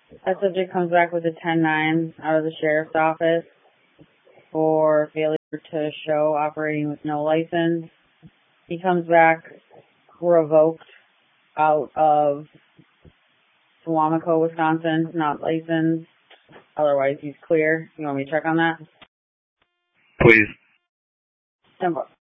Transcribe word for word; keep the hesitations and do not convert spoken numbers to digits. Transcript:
That subject comes back with a ten nine out of the sheriff's office for failure to show operating with no license. He comes back revoked out of Suamico, Wisconsin, not licensed. Otherwise, he's clear. You want me to check on that? Please. Simple.